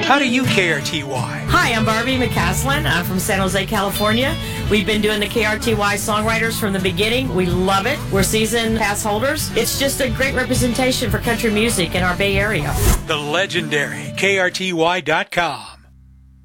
How do you KRTY? Hi, I'm Barbie McCaslin. I'm from San Jose, California. We've been doing the KRTY songwriters from the beginning. We love it. We're season pass holders. It's just a great representation for country music in our Bay Area. The legendary KRTY.com.